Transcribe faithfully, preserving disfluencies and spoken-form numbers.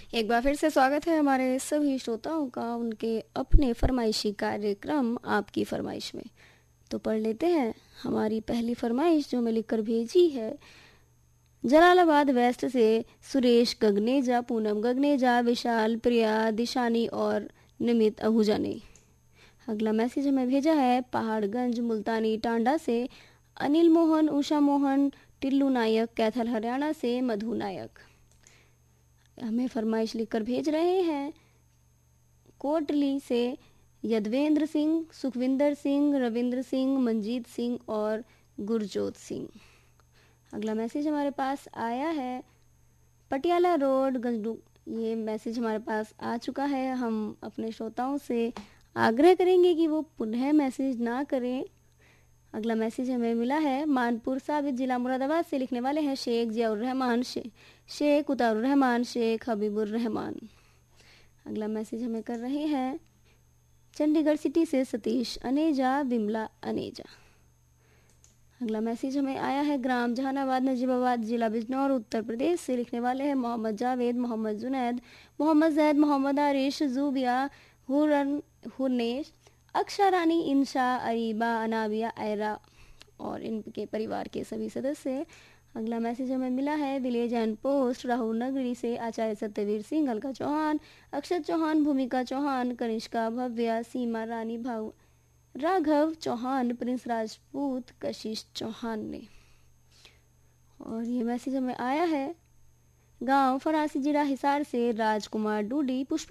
एक बार फिर से स्वागत है हमारे सभी श्रोताओं का उनके अपने फरमाइशी कार्यक्रम आपकी फरमाइश में। तो पढ़ लेते हैं हमारी पहली फरमाइश जो मैं लिखकर भेजी है जलालाबाद वेस्ट से सुरेश गगनेजा, पूनम गगनेजा, विशाल, प्रिया, दिशानी और निमित आहूजा ने। अगला मैसेज हमें भेजा है पहाड़गंज मुल्तानी टांडा से अनिल मोहन, उषा मोहन, टिल्लू नायक, कैथल हरियाणा से मधु नायक। हमें फरमाइश लिखकर भेज रहे हैं कोटली से यदवेंद्र सिंह, सुखविंदर सिंह, रविंद्र सिंह, मंजीत सिंह और गुरजोत सिंह। अगला मैसेज हमारे पास आया है पटियाला रोड गंजडू। ये मैसेज हमारे पास आ चुका है। हम अपने श्रोताओं से आग्रह करेंगे कि वो पुनः मैसेज ना करें। अगला मैसेज हमें मिला है मानपुर साबित जिला मुरादाबाद से। लिखने वाले हैं शेख जियाउर रहमान, शे, शेख उतारुर रहमान, शेख हबीबुर रहमान। अगला मैसेज हमें कर रहे हैं चंडीगढ़ सिटी से सतीश अनेजा, विमला अनेजा। अगला मैसेज हमें आया है ग्राम जहानाबाद नजीबाबाद जिला बिजनौर उत्तर प्रदेश से। लिखने वाले हैं मोहम्मद जावेद, मोहम्मद जुनैद, मोहम्मद जैद, मोहम्मद आरिश, जूबिया, हुरन हुरनेश, अक्षरानी, इंशा, अरीबा, अनाबिया, आयरा और इनके परिवार के सभी सदस्य। अगला मैसेज हमें मिला है विलेज एंड पोस्ट राहुल नगरी से आचार्य सत्यवीर सिंह, अलका चौहान, अक्षत चौहान, भूमिका चौहान, कनिष्का, भव्या, सीमा रानी, भाव राघव चौहान, प्रिंस राजपूत, कशिश चौहान ने। और ये मैसेज हमें आया है गांव फरासी जिला हिसार से राजकुमार डूडी, पुष्प